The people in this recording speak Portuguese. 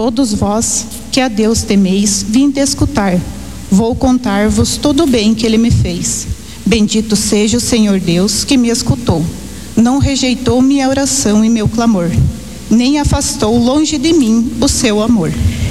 Todos vós, que a Deus temeis, vinde escutar. Vou contar-vos todo o bem que Ele me fez. Bendito seja o Senhor Deus, que me escutou. Não rejeitou minha oração e meu clamor, nem afastou longe de mim o seu amor.